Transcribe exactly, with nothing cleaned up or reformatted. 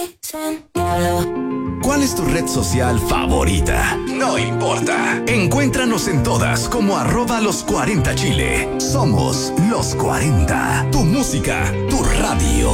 ¿Cuál es tu red social favorita? No importa. Encuéntranos en todas como arroba los cuarenta Chile. Somos los cuarenta. Tu música, tu radio.